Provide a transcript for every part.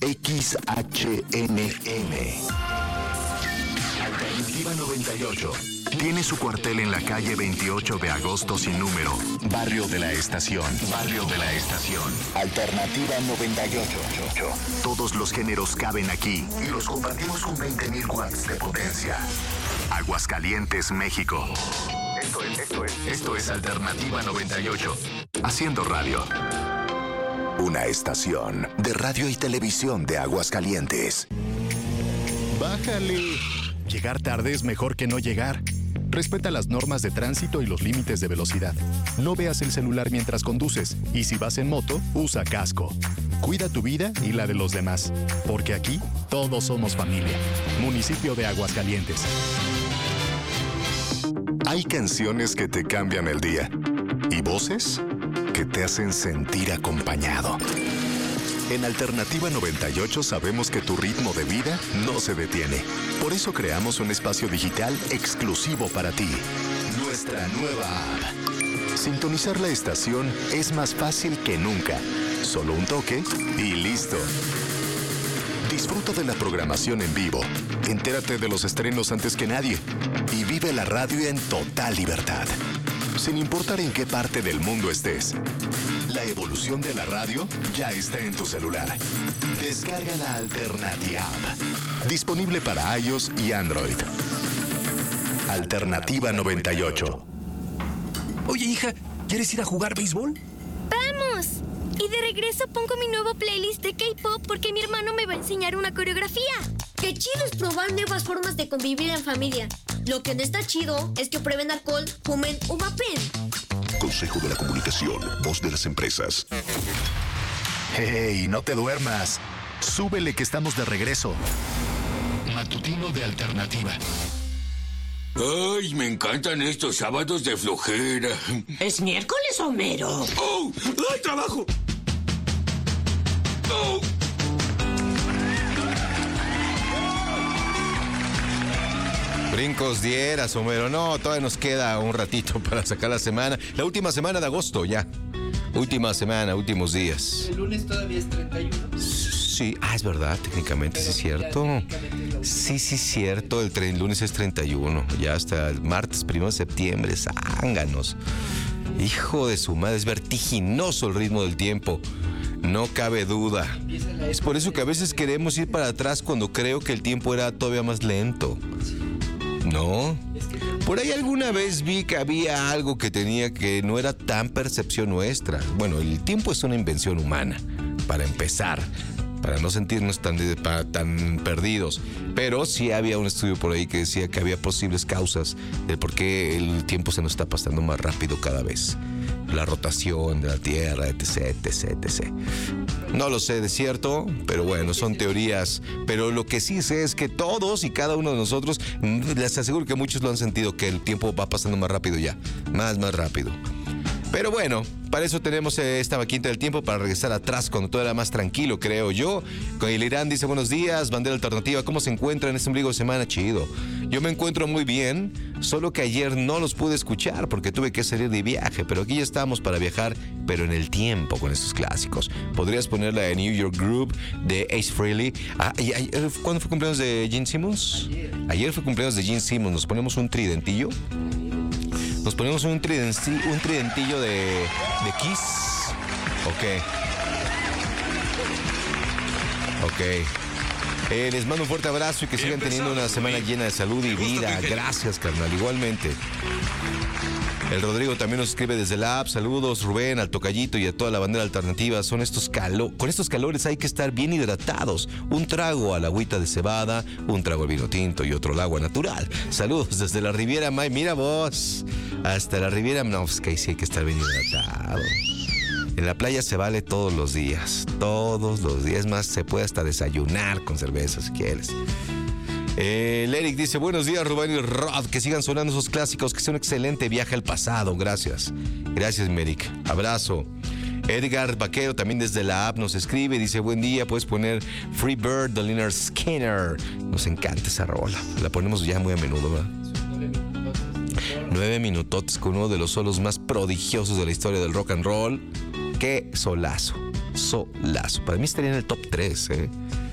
XHNM. Alternativa 98. Tiene su cuartel en la calle 28 de agosto sin número. Barrio de la Estación. Barrio de la Estación. Alternativa 98. Todos los géneros caben aquí y los compartimos con 20,000 watts de potencia. Aguascalientes, México. Esto es Alternativa 98. Haciendo radio. Una estación de radio y televisión de Aguascalientes. Bájale. Llegar tarde es mejor que no llegar. Respeta las normas de tránsito y los límites de velocidad. No veas el celular mientras conduces. Y si vas en moto, usa casco. Cuida tu vida y la de los demás. Porque aquí todos somos familia. Municipio de Aguascalientes. Hay canciones que te cambian el día. Y voces que te hacen sentir acompañado. En Alternativa 98 sabemos que tu ritmo de vida no se detiene. Por eso creamos un espacio digital exclusivo para ti. Nuestra nueva app. Sintonizar la estación es más fácil que nunca. Solo un toque y listo. Disfruta de la programación en vivo. Entérate de los estrenos antes que nadie. Y vive la radio en total libertad. Sin importar en qué parte del mundo estés. La evolución de la radio ya está en tu celular. Descarga la Alternativa App. Disponible para iOS y Android. Alternativa 98. Oye, hija, ¿quieres ir a jugar béisbol? ¡Vamos! Y de regreso pongo mi nuevo playlist de K-pop porque mi hermano me va a enseñar una coreografía. ¡Qué chido es probar nuevas formas de convivir en familia! Lo que no está chido es que prueben alcohol, fumen o vapen. Consejo de la Comunicación, voz de las empresas. ¡Hey, no te duermas! Súbele que estamos de regreso. Matutino de Alternativa. Ay, me encantan estos sábados de flojera. ¿Es miércoles, Homero? ¡Oh! ¡Ay, trabajo! ¡Oh! Brincos dieras, Homero. No, todavía nos queda un ratito para sacar la semana. La última semana de agosto, ya. Última semana, últimos días. El lunes todavía es 31. Sí, es verdad, técnicamente, sí es cierto. Sí, cierto, el lunes es 31. Ya hasta el martes 1 de septiembre, zánganos. Hijo de su madre, es vertiginoso el ritmo del tiempo. No cabe duda. Es por eso que a veces queremos ir para atrás cuando creo que el tiempo era todavía más lento. No. Por ahí alguna vez vi que había algo que no era tan percepción nuestra. Bueno, el tiempo es una invención humana, para empezar, para no sentirnos tan perdidos. Pero sí había un estudio por ahí que decía que había posibles causas de por qué el tiempo se nos está pasando más rápido cada vez. La rotación de la Tierra, etc. No lo sé de cierto, pero bueno, son teorías. Pero lo que sí sé es que todos y cada uno de nosotros, les aseguro que muchos lo han sentido, que el tiempo va pasando más rápido ya, más rápido. Pero bueno, para eso tenemos esta maquinita del tiempo, para regresar atrás cuando todo era más tranquilo, creo yo. El Irán dice, buenos días, bandera alternativa, ¿cómo se encuentra en este ombligo de semana? Chido. Yo me encuentro muy bien, solo que ayer no los pude escuchar porque tuve que salir de viaje, pero aquí ya estamos para viajar, pero en el tiempo con estos clásicos. ¿Podrías poner la de New York Group de Ace Frehley? ¿Cuándo fue cumpleaños de Gene Simmons? Ayer fue cumpleaños de Gene Simmons. ¿Nos ponemos un tridentillo? Nos ponemos un tridentillo de Kiss. Ok. Les mando un fuerte abrazo y que sigan teniendo una semana llena de salud y vida. Gracias, carnal. Igualmente. El Rodrigo también nos escribe desde la app. Saludos, Rubén, al Tocayito y a toda la bandera alternativa. Con estos calores hay que estar bien hidratados. Un trago a la agüita de cebada, un trago al vino tinto y otro al agua natural. Saludos desde la Riviera May. Mira vos, hasta la Riviera. No, pues que ahí sí hay que estar bien hidratado. En la playa se vale todos los días. Es más, se puede hasta desayunar con cerveza si quieres. El Eric dice, buenos días, Rubén y Rod, que sigan sonando esos clásicos, que sea un excelente viaje al pasado. Gracias, Eric. Abrazo. Edgar Vaquero también desde la app nos escribe, dice, buen día, puedes poner Free Bird de Lynyrd Skynyrd. Nos encanta esa rola, la ponemos ya muy a menudo, ¿verdad? 9 minutotes con uno de los solos más prodigiosos de la historia del rock and roll. ¡Qué solazo! solazo. Para mí estaría en el top 3, ¿eh?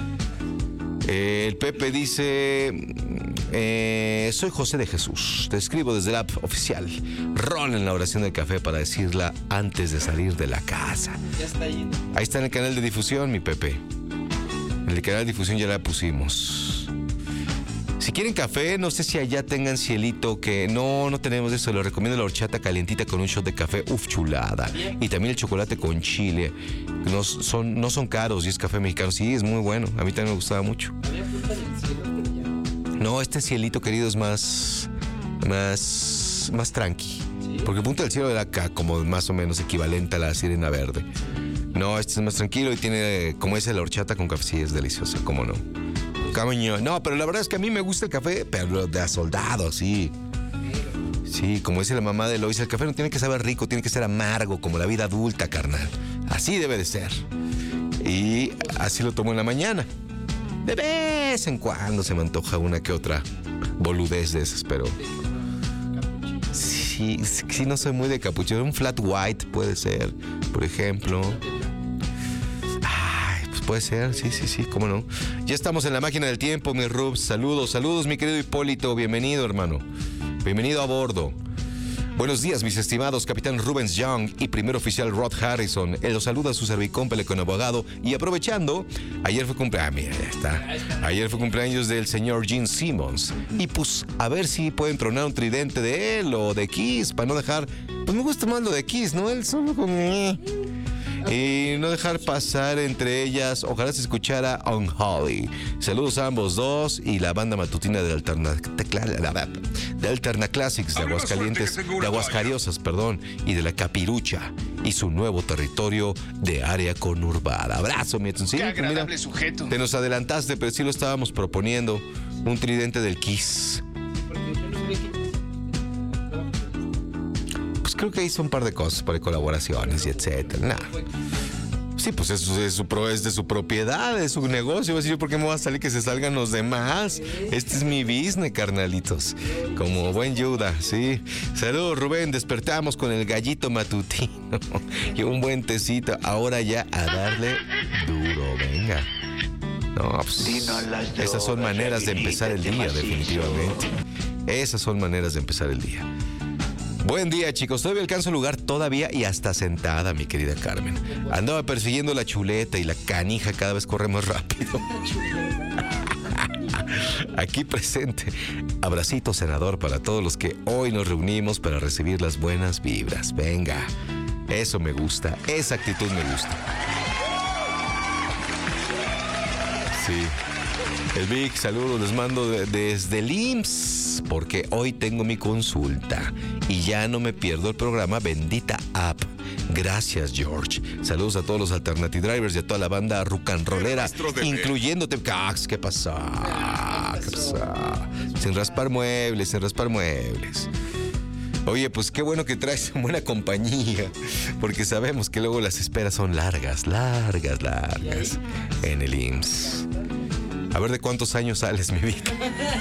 El Pepe dice: soy José de Jesús. Te escribo desde la app oficial. Ron en la oración del café para decirla antes de salir de la casa. Ya está ahí, ¿no? Ahí está en el canal de difusión, mi Pepe. En el canal de difusión ya la pusimos. Si quieren café, no sé si allá tengan cielito, que no tenemos eso. Les recomiendo la horchata calientita con un shot de café. Uf, chulada. Y también el chocolate con chile. No son caros y es café mexicano. Sí, es muy bueno. A mí también me gustaba mucho. Había fruta del cielo, pero ya. No, este cielito, querido, es más tranqui. ¿Sí? Porque Punta del Cielo era acá como más o menos equivalente a la sirena verde. No, este es más tranquilo y tiene, como es la horchata con café, sí, es delicioso, cómo no. Camiño. No, pero la verdad es que a mí me gusta el café, pero de a soldado, sí. Sí, como dice la mamá de Lois, el café no tiene que saber rico, tiene que ser amargo, como la vida adulta, carnal. Así debe de ser. Y así lo tomo en la mañana. De vez en cuando se me antoja una que otra boludez de esas, pero... Sí, no soy muy de capuchino. Un flat white puede ser, por ejemplo. Puede ser, sí, cómo no. Ya estamos en la máquina del tiempo, mi Rubs. Saludos, mi querido Hipólito. Bienvenido, hermano. Bienvenido a bordo. Buenos días, mis estimados Capitán Rubens Young y primer oficial Rod Harrison. Él los saluda a su servicómpele con abogado. Y aprovechando, ayer fue cumpleaños. Mira, ya está. Ayer fue cumpleaños del señor Gene Simmons. Y pues, a ver si pueden tronar un tridente de él o de Kiss para no dejar. Pues me gusta más lo de Kiss, ¿no? Él solo con. Y no dejar pasar entre ellas. Ojalá se escuchara Unholy. Saludos a ambos dos y la banda matutina de Alterna Classics de Aguascalientes, de Aguascariosas, perdón, y de la Capirucha y su nuevo territorio de área conurbada. Abrazo, mi atención. Qué agradable sujeto. Te nos adelantaste, pero sí lo estábamos proponiendo. Un tridente del Kiss. Creo que hizo un par de cosas para colaboraciones y etcétera. Sí, pues eso es de su propiedad, es su negocio. Voy a decir, ¿por qué me va a salir que se salgan los demás? Este es mi business, carnalitos. Como buen Yuda, sí. Saludos, Rubén. Despertamos con el gallito matutino y un buen tecito. Ahora ya a darle duro, venga. No, pues, esas son maneras de empezar el día, definitivamente. Esas son maneras de empezar el día. Buen día, chicos. Todavía alcanzo lugar todavía y hasta sentada, mi querida Carmen. Andaba persiguiendo la chuleta y la canija cada vez corre más rápido. Aquí presente. Abracito, senador, para todos los que hoy nos reunimos para recibir las buenas vibras. Venga. Eso me gusta. Esa actitud me gusta. Sí. El Vic, saludos, les mando desde el IMSS, porque hoy tengo mi consulta y ya no me pierdo el programa Bendita App. Gracias, George. Saludos a todos los Alternative Drivers y a toda la banda rucanrolera, incluyéndote. ¿Qué pasó? ¿Qué pasó? Sin raspar muebles. Oye, pues qué bueno que traes buena compañía, porque sabemos que luego las esperas son largas en el IMSS. A ver de cuántos años sales, mi vida.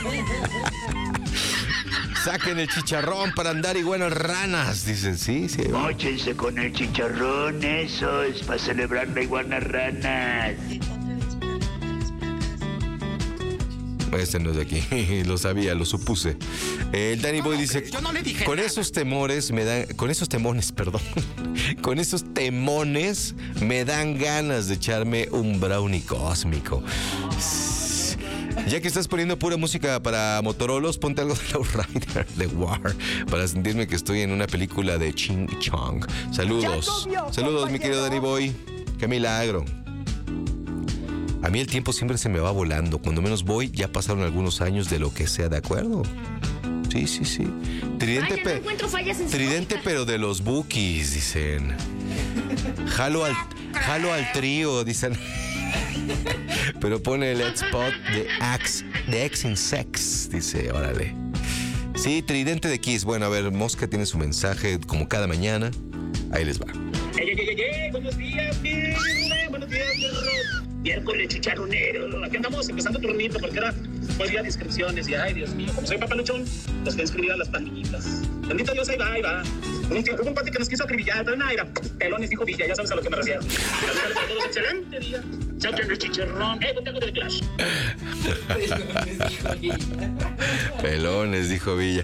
Saquen el chicharrón para andar y buenas ranas, dicen, sí. Móchense con el chicharrón, eso es para celebrar la iguana ranas. Este no es de aquí, lo sabía, lo supuse. El Danny Boy dice, con esos temones me dan ganas de echarme un brownie cósmico. Ya que estás poniendo pura música para Motorolos, ponte algo de Lowrider, de War, para sentirme que estoy en una película de Ching Chong. Saludos, mi querido Danny Boy. Qué milagro. A mí el tiempo siempre se me va volando. Cuando menos voy, ya pasaron algunos años de lo que sea, ¿de acuerdo? Sí. Tridente, pero de los Bookies, dicen. Jalo al trío, dicen. Pero pone el spot de X in Sex, dice, órale. Sí, tridente de Kiss. Bueno, a ver, Mosca tiene su mensaje como cada mañana. Ahí les va. Buenos días, buenos días, miércoles chicharronero. Aquí andamos empezando turnito porque ahora fue día de inscripciones y ay, Dios mío, como soy papaluchón, los que inscribir a las pandillitas. Bendito Dios, ahí va. Hubo un cuate que nos quiso acribillar, pero nada, era pelones, dijo Villa, ya sabes a lo que me refiero. Mira, para todos, excelente día. Saquen el chicharrón. Te hago de clase. Pelones, dijo Villa.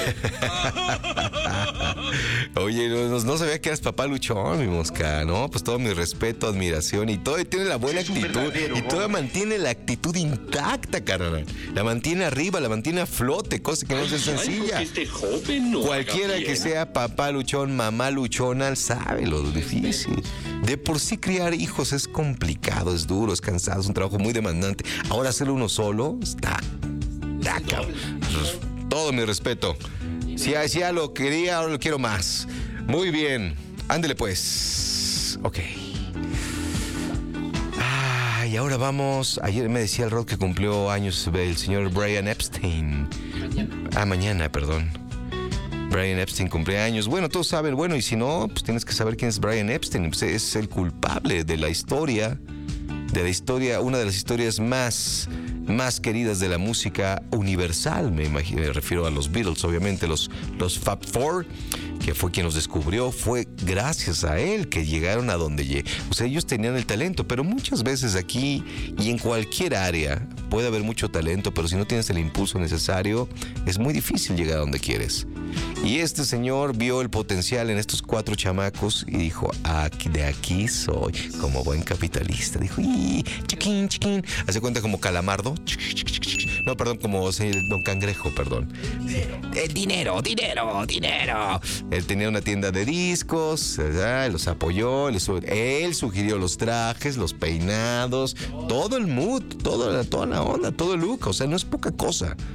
Oye, no sabía que eras papá luchón, mi mosca, ¿no? Pues todo mi respeto, admiración y todo, y tiene la buena actitud. Y todavía mantiene la actitud intacta, carnal. La mantiene arriba, la mantiene a flote, cosa que no es sencilla. Cualquiera que sea papá luchón, mamá luchona, sabe lo difícil. De por sí criar hijos es complicado, es duro, es cansado, es un trabajo muy demandante. Ahora hacerlo uno solo, está cabrón. Todo mi respeto. Si ya lo quería, ahora lo quiero más. Muy bien. Ándele pues. Ok. Y ahora vamos. Ayer me decía el Rod que cumplió años el señor Brian Epstein. Mañana, perdón. Brian Epstein cumpleaños. Bueno, todos saben. Bueno, y si no, pues tienes que saber quién es Brian Epstein. Pues es el culpable de la historia. Una de las historias más queridas de la música universal. Me refiero a los Beatles, obviamente, los Fab Four, que fue quien los descubrió. Fue gracias a él que llegaron a donde llegaron. O sea, ellos tenían el talento, pero muchas veces aquí y en cualquier área puede haber mucho talento, pero si no tienes el impulso necesario, es muy difícil llegar a donde quieres. Y este señor vio el potencial en estos 4 chamacos y dijo, de aquí soy, como buen capitalista. Dijo, chiquín. Hace cuenta como Calamardo. No, perdón, como Don Cangrejo, perdón. Dinero. Él tenía una tienda de discos, ¿verdad? Los apoyó, él sugirió los trajes, los peinados, todo el mood, toda la onda, todo el look. O sea, no es poca cosa.